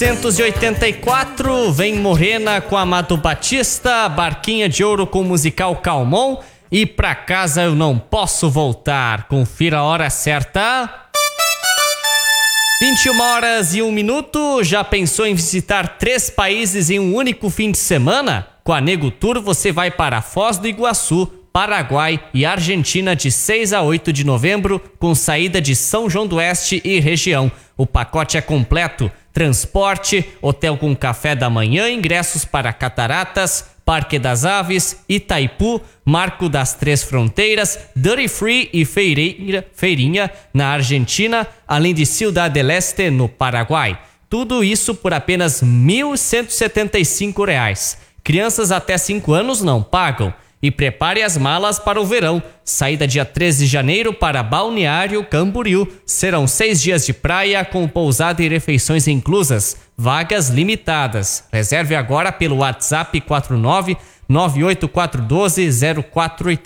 1984, vem Morena com Amado Batista, Barquinha de Ouro com o musical Calmon e Pra Casa Eu Não Posso Voltar. Confira a hora certa. 21h01. Já pensou em visitar 3 países em um único fim de semana? Com a Nego Tour você vai para Foz do Iguaçu, Paraguai e Argentina de 6 a 8 de novembro, com saída de São João do Oeste e região. O pacote é completo: transporte, hotel com café da manhã, ingressos para Cataratas, Parque das Aves, Itaipu, Marco das Três Fronteiras, Duty Free e Feirinha na Argentina, além de Ciudad del Este no Paraguai. Tudo isso por apenas R$ 1.175. Crianças até 5 anos não pagam. E prepare as malas para o verão. Saída dia 13 de janeiro para Balneário Camboriú. Serão 6 dias de praia com pousada e refeições inclusas. Vagas limitadas. Reserve agora pelo WhatsApp 49 98412 0480.